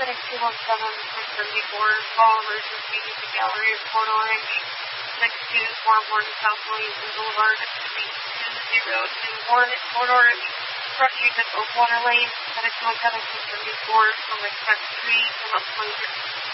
FedEx 217-674, call emergency to the gallery of Port Orange, 6241 South Williamson Boulevard, Suite 2021, Port Orange. Structures of Oakwater Lane, FedEx 17674, from Express 3, come up 20